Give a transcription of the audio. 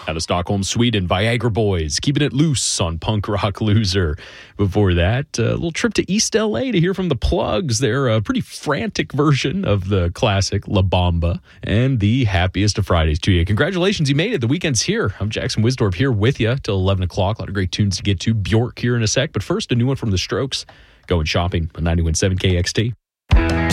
Out of Stockholm, Sweden, Viagra Boys, Keeping It Loose on Punk Rock Loser. Before that, a little trip to East LA to hear from the Plugs. They're a pretty frantic version of the classic La Bamba, and the happiest of Fridays to you. Congratulations, you made it. The weekend's here. I'm Jackson Wisdorf here with you till 11 o'clock. A lot of great tunes to get to. Bjork here in a sec, but first, a new one from The Strokes. Going shopping on 91.7 KXT.